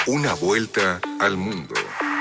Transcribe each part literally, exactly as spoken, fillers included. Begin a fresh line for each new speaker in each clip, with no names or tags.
Una vuelta al mundo.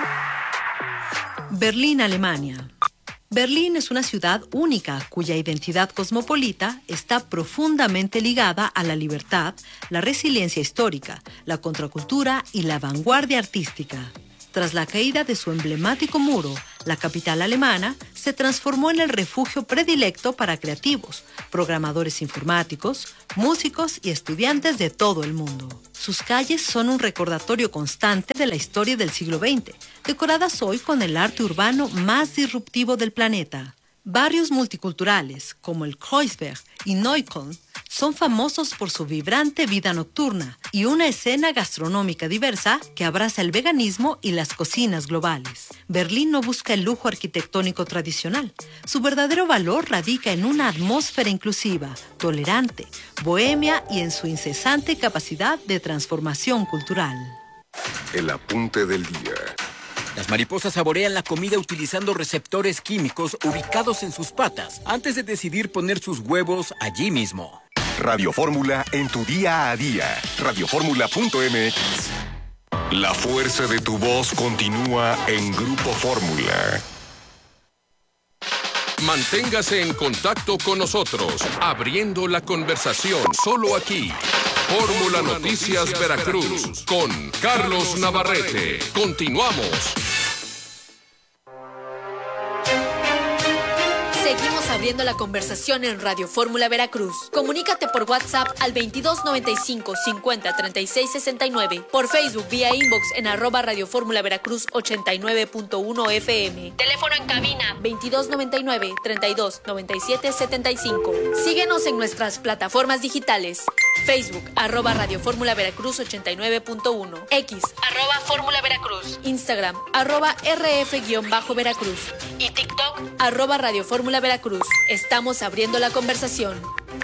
Berlín, Alemania. Berlín es una ciudad única cuya identidad cosmopolita está profundamente ligada a la libertad, la resiliencia histórica, la contracultura y la vanguardia artística. Tras la caída de su emblemático muro, la capital alemana se transformó en el refugio predilecto para creativos, programadores informáticos, músicos y estudiantes de todo el mundo. Sus calles son un recordatorio constante de la historia del siglo veinte, decoradas hoy con el arte urbano más disruptivo del planeta. Barrios multiculturales, como el Kreuzberg y Neukölln, son famosos por su vibrante vida nocturna y una escena gastronómica diversa que abraza el veganismo y las cocinas globales. Berlín no busca el lujo arquitectónico tradicional. Su verdadero valor radica en una atmósfera inclusiva, tolerante, bohemia y en su incesante capacidad de transformación cultural.
El apunte del día.
Las mariposas saborean la comida utilizando receptores químicos ubicados en sus patas antes de decidir poner sus huevos allí mismo.
Radio Fórmula en tu día a día. radio fórmula punto m x. La fuerza de tu voz continúa en Grupo Fórmula.
Manténgase en contacto con nosotros, abriendo la conversación solo aquí. Fórmula Noticias Veracruz con Carlos Navarrete. Continuamos.
Seguimos abriendo la conversación en Radio Fórmula Veracruz. Comunícate por WhatsApp al veintidós noventa y cinco cincuenta treinta y seis sesenta y nueve. Por Facebook vía inbox en arroba Radio Fórmula Veracruz ochenta y nueve punto uno F M. Teléfono en cabina veintidós noventa y nueve treinta y dos noventa y siete setenta y cinco. Síguenos en nuestras plataformas digitales. Facebook, arroba Radio Fórmula Veracruz ochenta y nueve punto uno. X, arroba Fórmula Veracruz. Instagram, arroba R F-Veracruz. Y TikTok, arroba Radio Fórmula Veracruz. Estamos abriendo la conversación.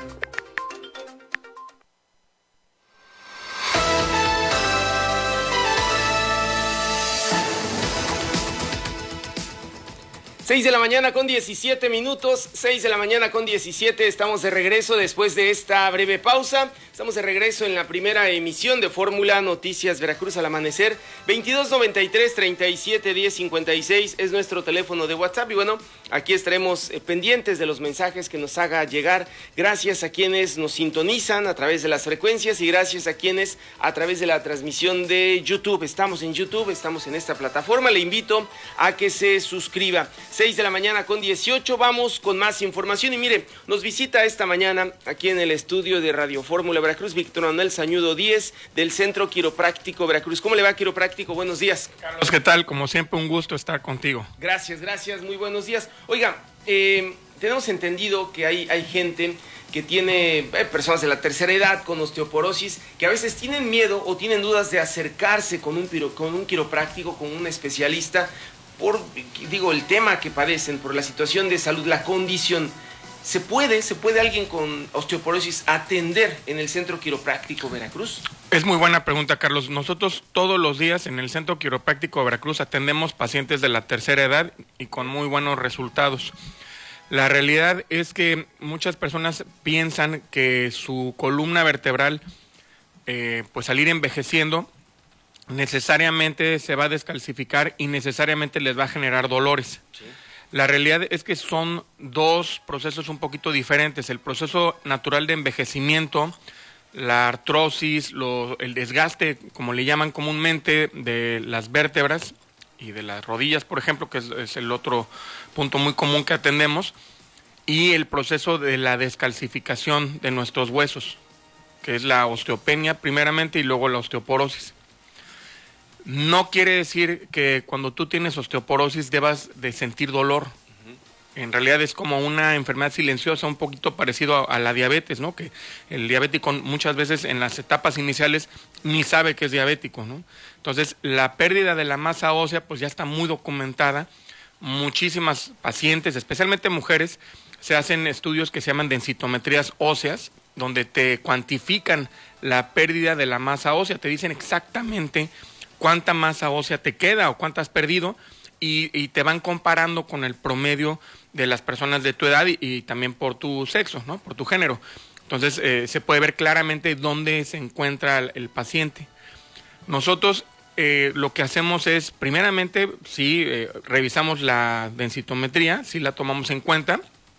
seis de la mañana con diecisiete minutos, seis de la mañana con diecisiete, estamos de regreso después de esta breve pausa. Estamos de regreso en la primera emisión de Fórmula Noticias Veracruz al amanecer. veintidós noventa y tres treinta y siete diez cincuenta y seis es nuestro teléfono de WhatsApp. Y bueno, aquí estaremos eh, pendientes de los mensajes que nos haga llegar. Gracias a quienes nos sintonizan a través de las frecuencias y gracias a quienes a través de la transmisión de YouTube. Estamos en YouTube, estamos en esta plataforma. Le invito a que se suscriba. seis de la mañana con dieciocho, vamos con más información. Y mire, nos visita esta mañana aquí en el estudio de Radio Fórmula Veracruz, Víctor Manuel Sañudo Díez, del Centro Quiropráctico Veracruz. ¿Cómo le va, Quiropráctico? Buenos días.
Carlos, ¿qué tal? Como siempre, un gusto estar contigo.
Gracias, gracias, muy buenos días. Oiga, eh, tenemos entendido que hay, hay gente que tiene, eh, personas de la tercera edad con osteoporosis, que a veces tienen miedo o tienen dudas de acercarse con un, con un quiropráctico, con un especialista, por, digo, el tema que padecen, por la situación de salud, la condición. ¿Se puede, se puede alguien con osteoporosis atender en el Centro Quiropráctico Veracruz?
Es muy buena pregunta, Carlos. Nosotros todos los días en el Centro Quiropráctico Veracruz atendemos pacientes de la tercera edad y con muy buenos resultados. La realidad es que muchas personas piensan que su columna vertebral, eh, pues al ir envejeciendo, necesariamente se va a descalcificar y necesariamente les va a generar dolores. Sí. La realidad es que son dos procesos un poquito diferentes. El proceso natural de envejecimiento, la artrosis, lo, el desgaste, como le llaman comúnmente, de las vértebras y de las rodillas, por ejemplo, que es, es el otro punto muy común que atendemos, y el proceso de la descalcificación de nuestros huesos, que es la osteopenia primeramente y luego la osteoporosis. No quiere decir que cuando tú tienes osteoporosis debas de sentir dolor. Uh-huh. En realidad es como una enfermedad silenciosa, un poquito parecido a, a la diabetes, ¿no? Que el diabético muchas veces en las etapas iniciales ni sabe que es diabético, ¿no? Entonces, la pérdida de la masa ósea pues ya está muy documentada. Muchísimas pacientes, especialmente mujeres, se hacen estudios que se llaman densitometrías óseas, donde te cuantifican la pérdida de la masa ósea, te dicen exactamente cuánta masa ósea te queda o cuánta has perdido y, y te van comparando con el promedio de las personas de tu edad y, y también por tu sexo, ¿no? Por tu género. Entonces eh, se puede ver claramente dónde se encuentra el, el paciente. Nosotros eh, lo que hacemos es, primeramente, sí, eh, revisamos la densitometría, sí la tomamos en cuenta.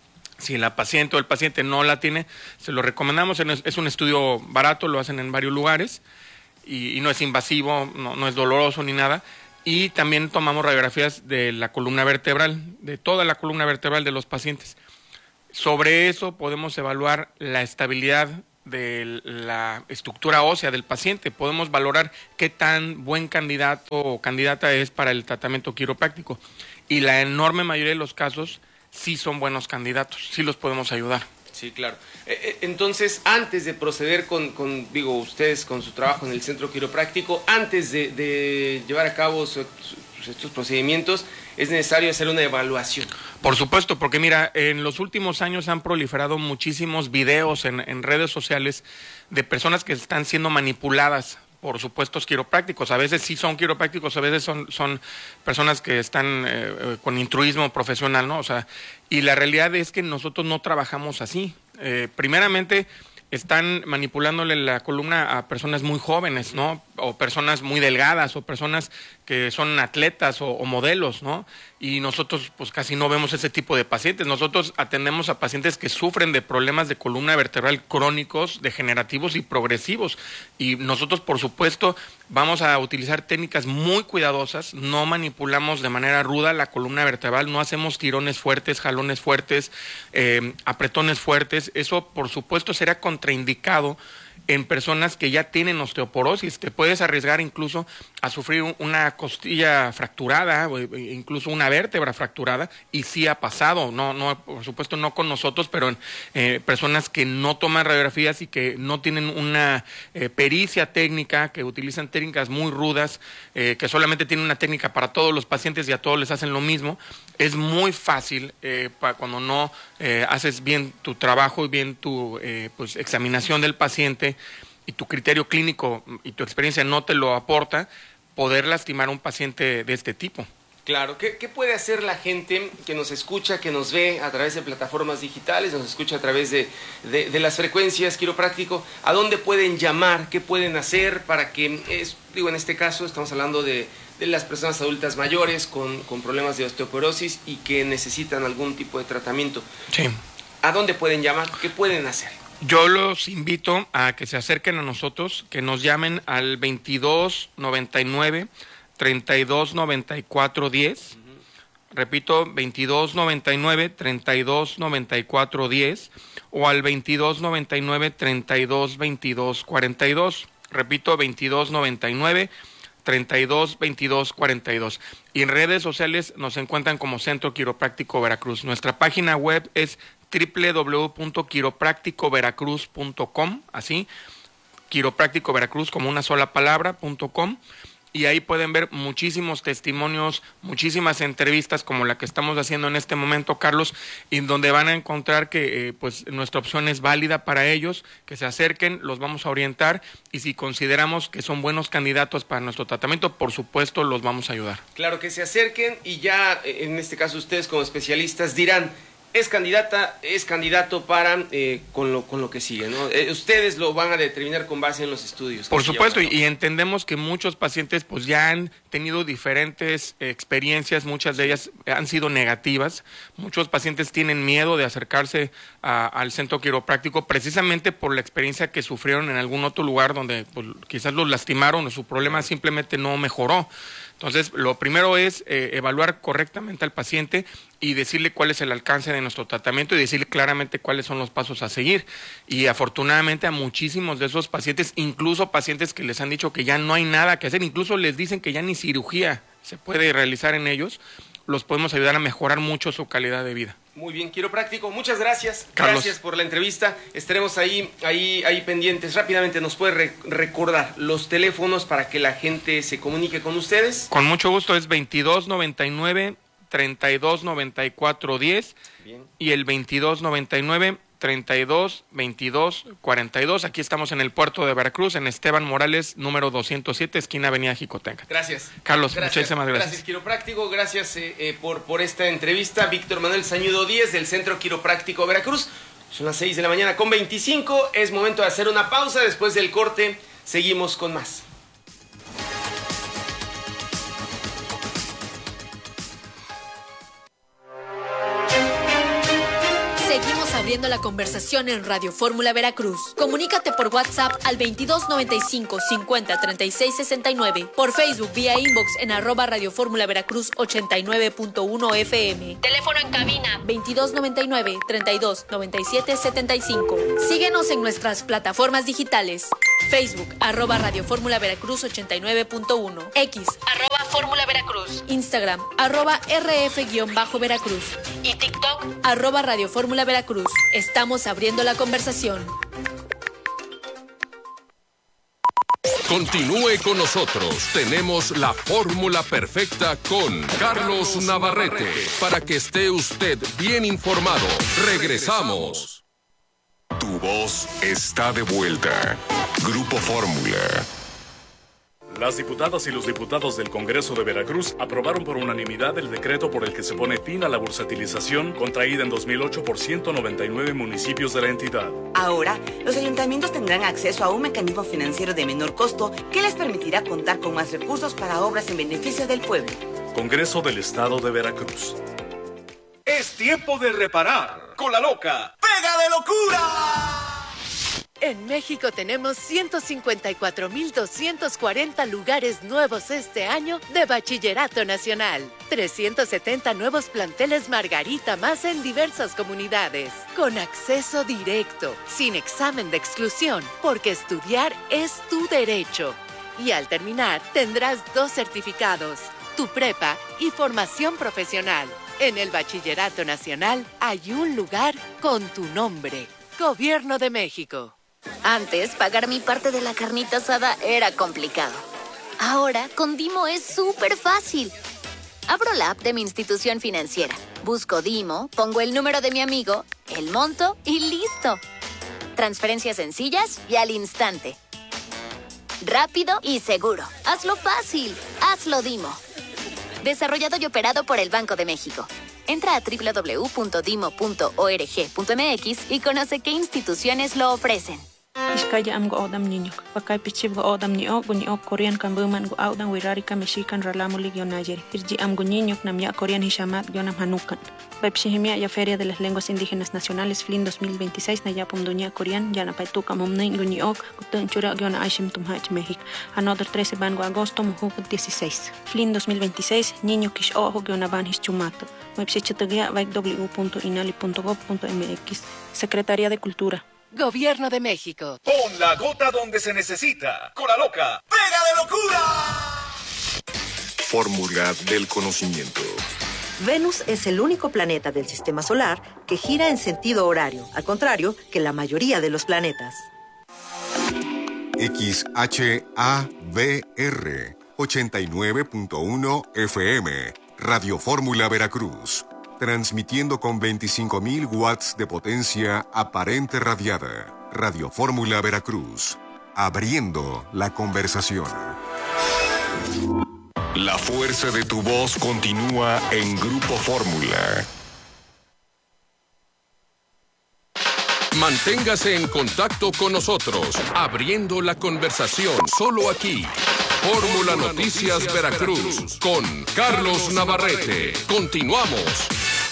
Si la paciente o el paciente no la tiene, se lo recomendamos. Es un estudio barato, lo hacen en varios lugares y, y no es invasivo, no, no es doloroso ni nada. Y también tomamos radiografías de la columna vertebral, de toda la columna vertebral de los pacientes. Sobre eso podemos evaluar la estabilidad de la estructura ósea del paciente. Podemos valorar qué tan buen candidato o candidata es para el tratamiento quiropráctico. Y la enorme mayoría de los casos sí son buenos candidatos, sí los podemos ayudar.
Sí, claro. Eh, entonces, antes de proceder con, con, digo, ustedes con su trabajo en el centro quiropráctico, antes de, de llevar a cabo su, su, estos procedimientos, es necesario hacer una evaluación.
Por supuesto, porque mira, en los últimos años han proliferado muchísimos videos en, en redes sociales de personas que están siendo manipuladas por supuestos quiroprácticos. A veces sí son quiroprácticos, a veces son, son personas que están eh, con instruismo profesional, ¿no? O sea, y la realidad es que nosotros no trabajamos así. Eh, primeramente, están manipulándole la columna a personas muy jóvenes, ¿no? O personas muy delgadas, o personas que son atletas o, o modelos, ¿no? Y nosotros pues casi no vemos ese tipo de pacientes. Nosotros atendemos a pacientes que sufren de problemas de columna vertebral crónicos, degenerativos y progresivos. Y nosotros, por supuesto, vamos a utilizar técnicas muy cuidadosas, no manipulamos de manera ruda la columna vertebral, no hacemos tirones fuertes, jalones fuertes, eh, apretones fuertes. Eso, por supuesto, será contraindicado en personas que ya tienen osteoporosis. Te puedes arriesgar incluso a sufrir una costilla fracturada, o incluso una vértebra fracturada, y sí ha pasado, no, no, por supuesto no con nosotros, pero en eh, personas que no toman radiografías y que no tienen una eh, pericia técnica, que utilizan técnicas muy rudas, eh, que solamente tienen una técnica para todos los pacientes y a todos les hacen lo mismo. Es muy fácil eh, para cuando no eh, haces bien tu trabajo y bien tu eh, pues, examinación del paciente, y tu criterio clínico y tu experiencia no te lo aporta, poder lastimar a un paciente de este tipo.
Claro, ¿qué, qué puede hacer la gente que nos escucha, que nos ve a través de plataformas digitales, nos escucha a través de, de, de las frecuencias quiropráctico? ¿A dónde pueden llamar? ¿Qué pueden hacer para que, es, digo, en este caso estamos hablando de, de las personas adultas mayores con, con problemas de osteoporosis y que necesitan algún tipo de tratamiento?
Sí.
¿A dónde pueden llamar? ¿Qué pueden hacer?
Yo los invito a que se acerquen a nosotros, que nos llamen al veintidós noventa y nueve, treinta y dos noventa y cuatro diez. Uh-huh. Repito, veintidós noventa y nueve, treinta y dos noventa y cuatro diez, o al veintidós noventa y nueve, treinta y dos veintidós cuarenta y dos. Repito, veintidós noventa y nueve, treinta y dos veintidós cuarenta y dos. Y en redes sociales nos encuentran como Centro Quiropráctico Veracruz. Nuestra página web es doble u doble u doble u punto quiropráctico veracruz punto com, así, quiropráctico veracruz como una sola palabra, punto com, y ahí pueden ver muchísimos testimonios, muchísimas entrevistas como la que estamos haciendo en este momento, Carlos, y donde van a encontrar que eh, pues nuestra opción es válida para ellos, que se acerquen, los vamos a orientar, y si consideramos que son buenos candidatos para nuestro tratamiento, por supuesto los vamos a ayudar.
Claro, que se acerquen y ya, en este caso ustedes como especialistas dirán, es candidata, es candidato para eh, con lo con lo que sigue, ¿no? Eh, ustedes lo van a determinar con base en los estudios.
Por supuesto, y, y entendemos que muchos pacientes pues ya han tenido diferentes eh, experiencias, muchas de ellas han sido negativas. Muchos pacientes tienen miedo de acercarse a, al centro quiropráctico precisamente por la experiencia que sufrieron en algún otro lugar donde pues, quizás los lastimaron o su problema simplemente no mejoró. Entonces, lo primero es eh, evaluar correctamente al paciente y decirle cuál es el alcance de nuestro tratamiento y decirle claramente cuáles son los pasos a seguir. Y afortunadamente a muchísimos de esos pacientes, incluso pacientes que les han dicho que ya no hay nada que hacer, incluso les dicen que ya ni cirugía se puede realizar en ellos, los podemos ayudar a mejorar mucho su calidad de vida.
Muy bien, Quiropráctico, muchas gracias.
Carlos.
Gracias por la entrevista. Estaremos ahí, ahí, ahí pendientes. Rápidamente, ¿nos puede re recordar los teléfonos para que la gente se comunique con ustedes?
Con mucho gusto, es veintidós noventa y nueve, treinta y dos noventa y cuatro diez. Bien. Y el veintidós noventa y nueve, treinta y dos veintidós cuarenta y dos. Aquí estamos en el puerto de Veracruz, en Esteban Morales, número doscientos siete, esquina Avenida Jicotenca.
Gracias.
Carlos,
gracias.
muchísimas gracias.
Gracias, Quiropráctico. Gracias eh, eh, por, por esta entrevista. Víctor Manuel Sañudo Díez, del Centro Quiropráctico Veracruz. Son las seis de la mañana con veinticinco. Es momento de hacer una pausa. Después del corte, seguimos con más.
abriendo la conversación en Radio Fórmula Veracruz. Comunícate por WhatsApp al veintidós noventa y cinco, cincuenta, treinta y seis, sesenta y nueve. Por Facebook vía inbox en arroba Radio Fórmula Veracruz ochenta y nueve punto uno F M. Teléfono en cabina veintidós noventa y nueve, treinta y dos, noventa y siete, setenta y cinco. Síguenos en nuestras plataformas digitales. Facebook, arroba Radio Fórmula Veracruz ochenta y nueve punto uno. X, arroba Fórmula Veracruz. Instagram, arroba R F-Veracruz. Y TikTok, arroba Radio Fórmula Veracruz. Estamos abriendo la conversación.
Continúe con nosotros. Tenemos la fórmula perfecta con Carlos Navarrete para que esté usted bien informado. Regresamos.
Tu voz está de vuelta. Grupo Fórmula.
Las diputadas y los diputados del Congreso de Veracruz aprobaron por unanimidad el decreto por el que se pone fin a la bursatilización contraída en dos mil ocho por ciento noventa y nueve municipios de la entidad.
Ahora, los ayuntamientos tendrán acceso a un mecanismo financiero de menor costo que les permitirá contar con más recursos para obras en beneficio del pueblo.
Congreso del Estado de Veracruz.
Es tiempo de reparar con la loca ¡Pega de locura!
En México tenemos ciento cincuenta y cuatro mil doscientos cuarenta lugares nuevos este año de Bachillerato Nacional. trescientos setenta nuevos planteles Margarita más en diversas comunidades. Con acceso directo, sin examen de exclusión, porque estudiar es tu derecho. Y al terminar, tendrás dos certificados, tu prepa y formación profesional. En el Bachillerato Nacional hay un lugar con tu nombre. Gobierno de México.
Antes, pagar mi parte de la carnita asada era complicado. Ahora, con Dimo es súper fácil. Abro la app de mi institución financiera, busco Dimo, pongo el número de mi amigo, el monto y listo. Transferencias sencillas y al instante. Rápido y seguro. Hazlo fácil. Hazlo Dimo. Desarrollado y operado por el Banco de México. Entra a doble u doble u doble u punto dimo punto org punto m x y conoce qué instituciones lo ofrecen.
Iskaya am go odam niño, pakay pichib go odam niyo, guño Korean kambuman go audan wirari kameshikan ralamulig yonayer. Irji am guñiño namya Korean hishamat yonam hanukan. Pepshihimia ya Feria de las Lenguas Indígenas Nacionales F L I N dos mil veintiséis Nayapum Duña Korean Yanapaituka Momnain Guñiok Gutun Chura Yona Aishim Tumhach México. Another trece Bango Agosto Mujuk dieciséis. F L I N dos mil veintiséis Niño Kish Ojo Yonaban Hischumato. Website w w w punto inali punto gov punto m x. Secretaría de Cultura.
Gobierno de México.
Pon la gota donde se necesita. Con la loca ¡Pega de locura!
Fórmula del conocimiento.
Venus es el único planeta del sistema solar que gira en sentido horario, al contrario que la mayoría de los planetas.
X H A V R ochenta y nueve punto uno F M. Radio Fórmula Veracruz. Transmitiendo con veinticinco mil watts de potencia aparente radiada. Radio Fórmula Veracruz. Abriendo la conversación. La fuerza de tu voz continúa en Grupo Fórmula.
Manténgase en contacto con nosotros, abriendo la conversación solo aquí. Fórmula Noticias Veracruz con Carlos Navarrete. Continuamos.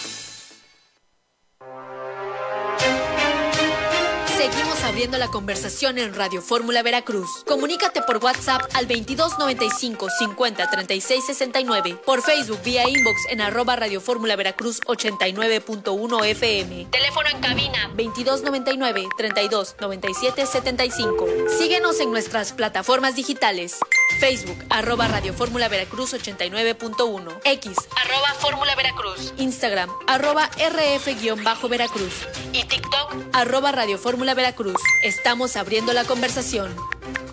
Seguimos abriendo la conversación en Radio Fórmula Veracruz. Comunícate por WhatsApp al veintidós noventa y cinco, cincuenta, treinta y seis, sesenta y nueve. Por Facebook vía inbox en arroba Radio Fórmula Veracruz ochenta y nueve punto uno F M. Teléfono en cabina veintidós noventa y nueve, treinta y dos, noventa y siete, setenta y cinco. Síguenos en nuestras plataformas digitales. Facebook, arroba Radio Fórmula Veracruz ochenta y nueve punto uno. X, arroba Fórmula Veracruz. Instagram, arroba R F-Veracruz. Y TikTok, arroba Radio Fórmula Veracruz. Estamos abriendo la conversación.